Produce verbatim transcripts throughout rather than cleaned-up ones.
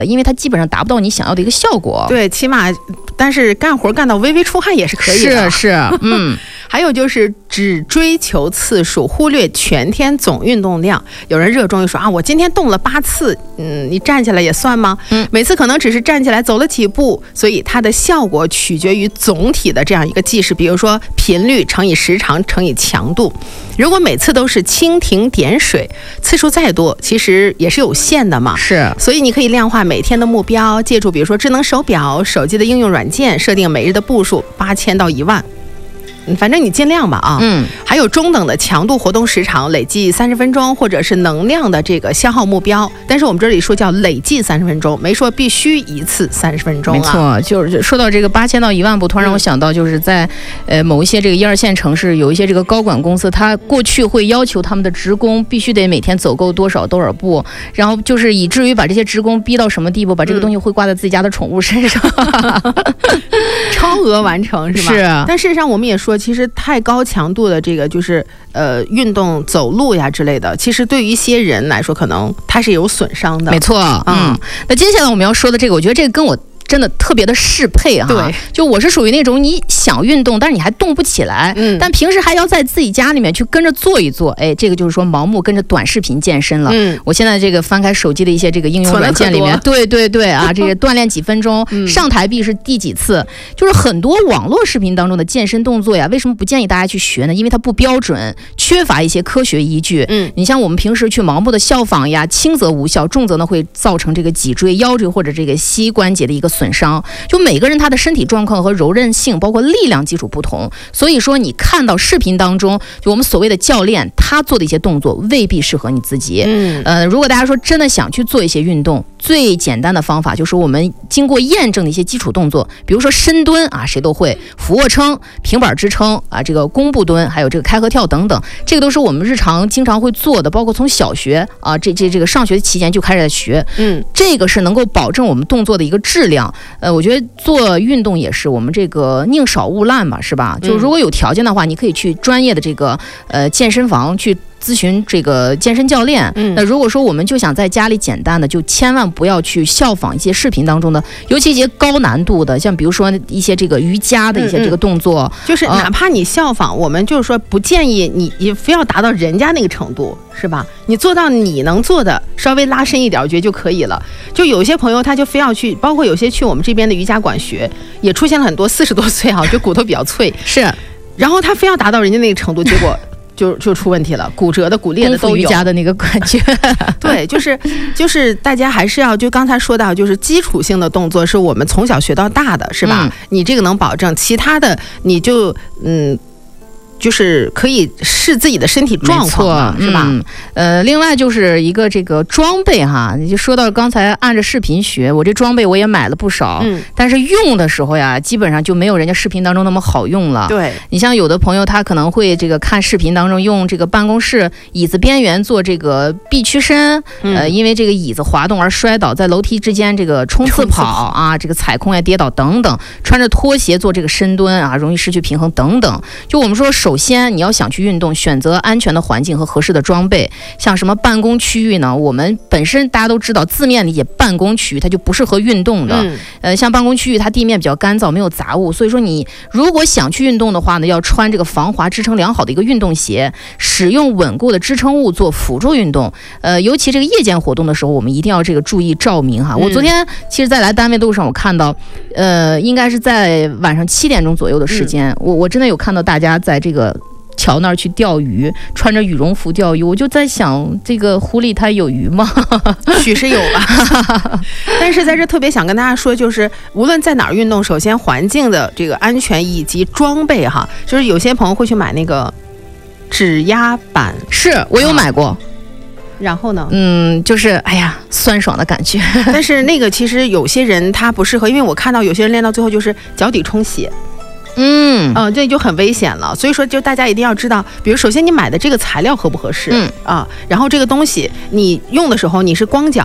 因为它基本上达不到你想要的一个效果。 对，起码但是干活干到微微出汗也是可以的。 是是，嗯。 还有就是只追求次数，忽略全天总运动量。有人热衷于说啊，我今天动了八次，嗯，你站起来也算吗？嗯，每次可能只是站起来走了几步，所以它的效果取决于总体的这样一个计时，比如说频率乘以时长乘以强度。如果每次都是蜻蜓点水，次数再多，其实也是有限的嘛。 是， 所以你可以量化每天的目标，借助比如说智能手表、手机的应用软件，设定每日的步数八千到一万。反正你尽量吧啊， 嗯， 还有中等的强度活动时长，累计三十分钟，或者是能量的这个消耗目标。但是我们这里说叫累计三十分钟，没说必须一次三十分钟、啊。 没错，就是说到这个八千到一万步，突然让我想到，就是在、嗯、呃某一些这个一二线城市，有一些这个高管公司，他过去会要求他们的职工必须得每天走够多少多少步，然后就是以至于把这些职工逼到什么地步，把这个东西会挂在自己家的宠物身上， 嗯、超额完成是吧？ 是。 但事实上我们也说。其实太高强度的这个就是呃运动走路呀之类的，其实对于一些人来说，可能它是有损伤的。 没错，嗯。嗯那接下来我们要说的这个，我觉得这个跟我真的特别的适配哈。 对， 就我是属于那种你想运动，但是你还动不起来，嗯，但平时还要在自己家里面去跟着做一做，哎，这个就是说盲目跟着短视频健身了。嗯，我现在这个翻开手机的一些这个应用软件里面，对对对啊，这个锻炼几分钟，嗯、上台币是第几次，就是很多网络视频当中的健身动作呀，为什么不建议大家去学呢？因为它不标准，缺乏一些科学依据。嗯，你像我们平时去盲目的效仿呀，轻则无效，重则呢会造成这个脊椎、腰椎或者这个膝关节的一个损伤。就每个人他的身体状况和柔韧性包括力量基础不同，所以说你看到视频当中就我们所谓的教练他做的一些动作未必适合你自己。嗯，呃，如果大家说真的想去做一些运动，最简单的方法就是我们经过验证的一些基础动作，比如说深蹲啊，谁都会，俯卧撑、平板支撑啊，这个弓步蹲，还有这个开合跳等等，这个都是我们日常经常会做的，包括从小学啊这这这个上学期间就开始学。嗯，这个是能够保证我们动作的一个质量。呃，我觉得做运动也是我们这个宁少勿滥嘛，是吧？就如果有条件的话，你可以去专业的这个呃健身房去咨询这个健身教练。嗯，那如果说我们就想在家里简单的，就千万不要去效仿一些视频当中的，尤其一些高难度的，像比如说一些这个瑜伽的一些这个动作， 嗯嗯、就是哪怕你效仿，呃、我们就是说不建议你你非要达到人家那个程度，是吧？你做到你能做的，稍微拉伸一点，我觉得就可以了。就有些朋友他就非要去，包括有些去我们这边的瑜伽馆学，也出现了很多四十多岁啊，就骨头比较脆， 是， 然后他非要达到人家那个程度，结果。就就出问题了，骨折的、骨裂的都有。 瑜伽的那个感觉， 对，就是就是大家还是要就刚才说到，就是基础性的动作是我们从小学到大的，是吧？嗯、你这个能保证，其他的你就嗯。就是可以视自己的身体状况，是吧？ 嗯，呃，另外就是一个这个装备哈，你就说到刚才按着视频学，我这装备我也买了不少，嗯，但是用的时候呀，基本上就没有人家视频当中那么好用了。 对， 你像有的朋友他可能会这个看视频当中用这个办公室椅子边缘做这个臂屈伸，嗯、呃，因为这个椅子滑动而摔倒，在楼梯之间这个冲刺跑啊，这个踩空呀、跌倒等等，穿着拖鞋做这个深蹲啊，容易失去平衡等等。就我们说手。首先，你要想去运动，选择安全的环境和合适的装备。像什么办公区域呢？我们本身大家都知道，字面理解办公区域它就不适合运动的。嗯、呃，像办公区域，它地面比较干燥，没有杂物，所以说你如果想去运动的话呢，要穿这个防滑、支撑良好的一个运动鞋，使用稳固的支撑物做辅助运动。呃，尤其这个夜间活动的时候，我们一定要这个注意照明哈。嗯、我昨天其实在来单位路上，我看到，呃，应该是在晚上七点钟左右的时间，嗯、我我真的有看到大家在这个。桥那儿去钓鱼，穿着羽绒服钓鱼，我就在想，这个湖里它有鱼吗？ 许是有吧。但是在这特别想跟大家说，就是无论在哪儿运动，首先环境的这个安全以及装备哈，就是有些朋友会去买那个指压板， 是我有买过。啊然后呢？ 嗯，就是哎呀，酸爽的感觉。 但是那个其实有些人他不适合，因为我看到有些人练到最后就是脚底充血。嗯嗯，这就很危险了。所以说，就大家一定要知道，比如首先你买的这个材料合不合适，嗯啊，然后这个东西你用的时候你是光脚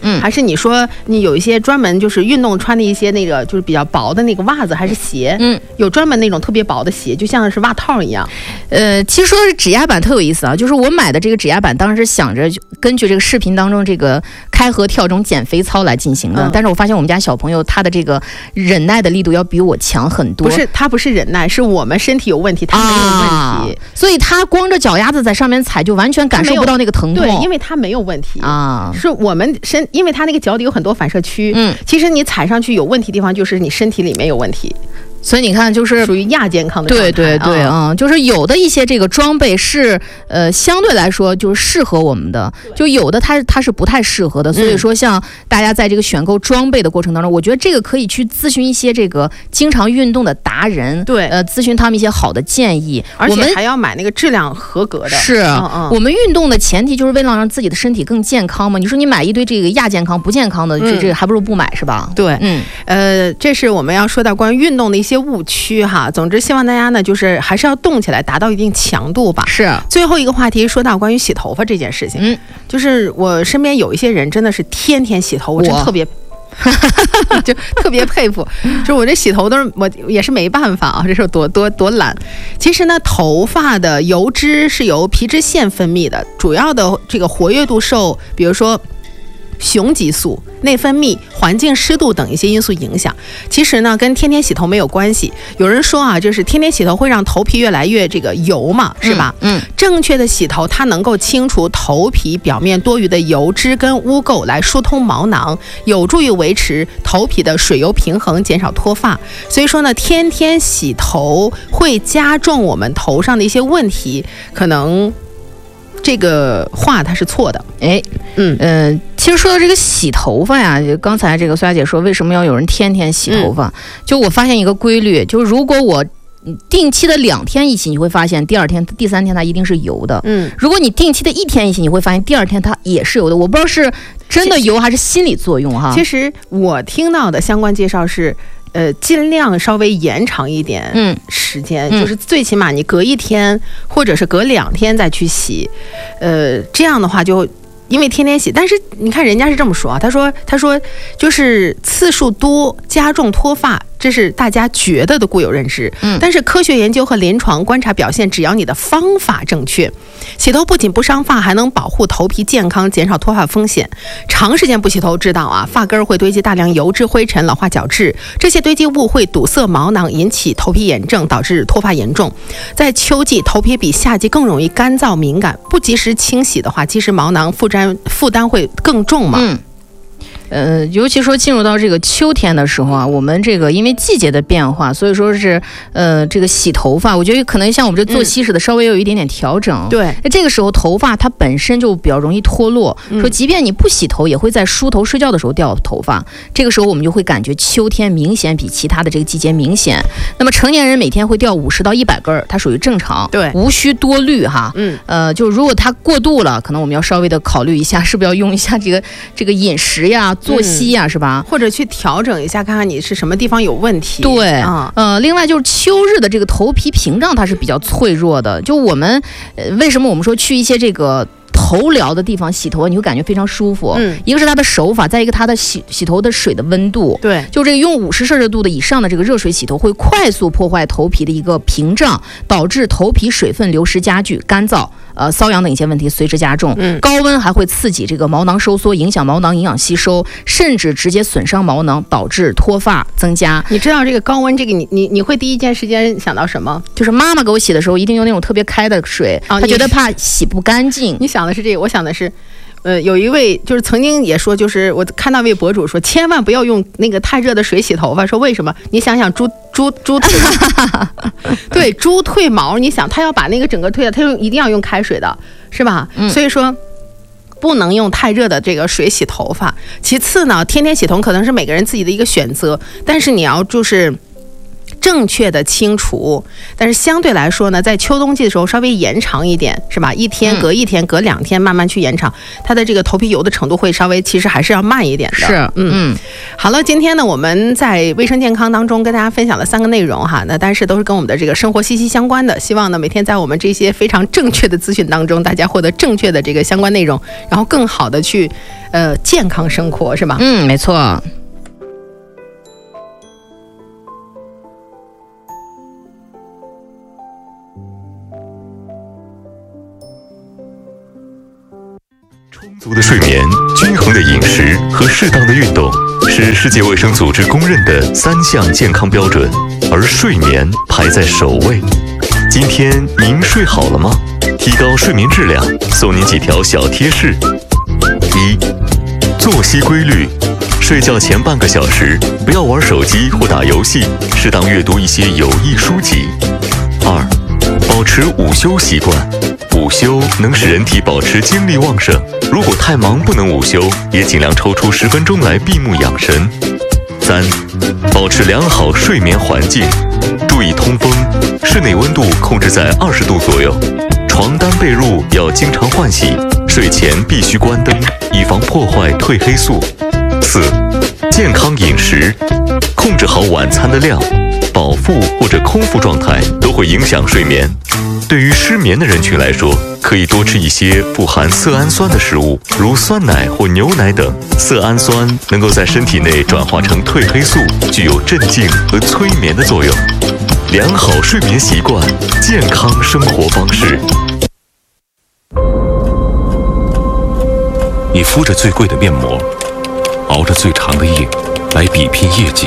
嗯，还是你说你有一些专门就是运动穿的一些那个就是比较薄的那个袜子还是鞋？嗯，有专门那种特别薄的鞋，就像是袜套一样。 呃，其实说是指压板特有意思啊，就是我买的这个指压板，当时想着根据这个视频当中这个开合跳这种减肥操来进行的，嗯、但是我发现我们家小朋友他的这个忍耐的力度要比我强很多。 不是，他不是忍耐，是我们身体有问题，他没有问题， 啊、所以他光着脚丫子在上面踩，就完全感受不到那个疼痛。 对，因为他没有问题啊，是我们身，因为他那个脚底有很多反射区，嗯，其实你踩上去有问题的地方，就是你身体里面有问题。 所以你看，就是属于亚健康的状态。 对对对啊、嗯，就是有的一些这个装备是呃相对来说就是适合我们的，就有的它它是不太适合的。所以说，像大家在这个选购装备的过程当中，我觉得这个可以去咨询一些这个经常运动的达人， 对， 呃，咨询他们一些好的建议。 而且还要买那个质量合格的。 是，嗯嗯我们运动的前提就是为了让自己的身体更健康嘛。你说你买一堆这个亚健康、不健康的，这这还不如不买，是吧？ 对，嗯，呃，这是我们要说到关于运动的一些。些误区哈，总之希望大家呢，就是还是要动起来，达到一定强度吧。 是。 最后一个话题说到关于洗头发这件事情，嗯，就是我身边有一些人真的是天天洗头，我真特别。就特别佩服，就是我这洗头都是我也是没办法啊，这是多多多懒。其实呢，头发的油脂是由皮脂腺分泌的，主要的这个活跃度受，比如说。雄激素、内分泌、环境湿度等一些因素影响。其实呢，跟天天洗头没有关系。有人说啊，就是天天洗头会让头皮越来越这个油嘛，是吧？嗯。嗯正确的洗头，它能够清除头皮表面多余的油脂跟污垢，来疏通毛囊，有助于维持头皮的水油平衡，减少脱发。所以说呢，天天洗头会加重我们头上的一些问题，可能。这个话它是错的， 哎，嗯呃，其实说到这个洗头发呀，就刚才这个苏雅姐说，为什么要有人天天洗头发？嗯、就我发现一个规律，就是如果我定期的两天一洗，你会发现第二天、第三天它一定是油的。嗯，如果你定期的一天一洗，你会发现第二天它也是油的。我不知道是真的油还是心理作用哈。 其实我听到的相关介绍是。呃，尽量稍微延长一点时间，嗯、就是最起码你隔一天或者是隔两天再去洗，呃，这样的话就因为天天洗，但是你看人家是这么说啊，他说他说就是次数多加重脱发。这是大家觉得的固有认知，嗯，但是科学研究和临床观察表现，只要你的方法正确，洗头不仅不伤发，还能保护头皮健康，减少脱发风险。长时间不洗头，知道啊，发根会堆积大量油脂、灰尘、老化角质，这些堆积物会堵塞毛囊，引起头皮炎症，导致脱发严重。在秋季，头皮比夏季更容易干燥敏感，不及时清洗的话，其实毛囊负担负担会更重嘛。嗯呃，尤其说进入到这个秋天的时候啊，我们这个因为季节的变化，所以说是呃这个洗头发，我觉得可能像我们这作息似的，稍微有一点点调整。 嗯、对， 那这个时候头发它本身就比较容易脱落，嗯、说即便你不洗头，也会在梳头睡觉的时候掉头发。这个时候我们就会感觉秋天明显比其他的这个季节明显。那么成年人每天会掉五十到一百根，它属于正常， 对， 无需多虑哈。嗯，呃，就如果它过度了，可能我们要稍微的考虑一下，是不是要用一下这个这个饮食呀。作息呀、啊嗯，是吧？ 或者去调整一下，看看你是什么地方有问题。 对，啊、呃，另外就是秋日的这个头皮屏障它是比较脆弱的。就我们，呃，为什么我们说去一些这个头疗的地方洗头，你会感觉非常舒服。嗯，一个是它的手法，再一个它的洗洗头的水的温度。 对， 就这个用五十摄氏度的以上的这个热水洗头，会快速破坏头皮的一个屏障，导致头皮水分流失加剧、干燥。呃，瘙痒等一些问题随之加重。嗯，高温还会刺激这个毛囊收缩，影响毛囊营养吸收，甚至直接损伤毛囊，导致脱发增加。 你知道这个高温，这个你你你会第一件时间想到什么？ 就是妈妈给我洗的时候，一定用那种特别开的水，她、哦、觉得怕洗不干净。 你想的是这个，我想的是。呃，有一位就是曾经也说，就是我看到一位博主说，千万不要用那个太热的水洗头发。说为什么？你想想猪猪猪退对猪褪毛，你想他要把那个整个退了，他用一定要用开水的，是吧？嗯、所以说不能用太热的这个水洗头发。其次呢，天天洗头可能是每个人自己的一个选择，但是你要就是正确的清除，但是相对来说呢，在秋冬季的时候稍微延长一点，是吧？一天隔一天，隔两天慢慢去延长，它的这个头皮油的程度会稍微其实还是要慢一点的。 是，嗯， 好了，今天呢我们在卫生健康当中跟大家分享了三个内容哈，那但是都是跟我们的这个生活息息相关的，希望呢每天在我们这些非常正确的资讯当中，大家获得正确的这个相关内容，然后更好的去呃健康生活，是吧？ 嗯，没错。 充足的睡眠、均衡的饮食和适当的运动是世界卫生组织公认的三项健康标准，而睡眠排在首位。今天您睡好了吗？提高睡眠质量，送您几条小贴士：一、作息规律，睡觉前半个小时不要玩手机或打游戏，适当阅读一些有益书籍。二、保持午休习惯，午休能使人体保持精力旺盛，如果太忙不能午休，也尽量抽出十分钟来闭目养神。三、保持良好睡眠环境，注意通风，室内温度控制在二十度左右，床单被褥要经常换洗，睡前必须关灯，以防破坏褪黑素。四、健康饮食，控制好晚餐的量，饱腹或者空腹状态都会影响睡眠。对于失眠的人群来说，可以多吃一些富含色氨酸的食物，如酸奶或牛奶等。色氨酸能够在身体内转化成褪黑素，具有镇静和催眠的作用。良好睡眠习惯，健康生活方式。 你敷着最贵的面膜，熬着最长的夜，来比拼业绩。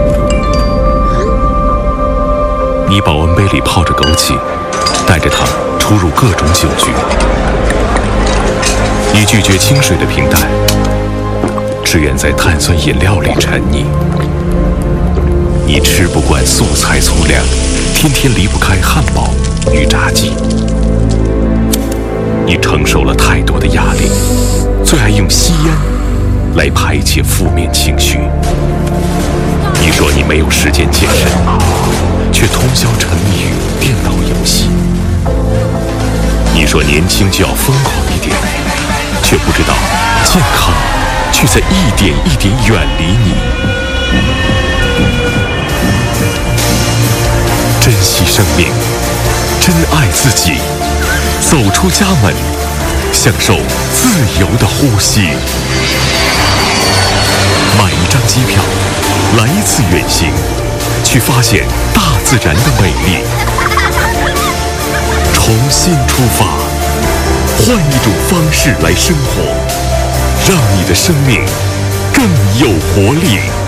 你保温杯里泡着枸杞，带着它出入各种酒局。你拒绝清水的平淡，只愿在碳酸饮料里沉溺。你吃不惯素菜粗粮，天天离不开汉堡与炸鸡。你承受了太多的压力，最爱用吸烟来排解负面情绪。你说你没有时间健身，却通宵沉迷于电脑游戏。你说年轻就要疯狂一点，却不知道健康却在一点一点远离你。珍惜生命，珍爱自己，走出家门，享受自由的呼吸。买一张机票，来一次远行，去发现大自然的美丽。重新出发，换一种方式来生活，让你的生命更有活力。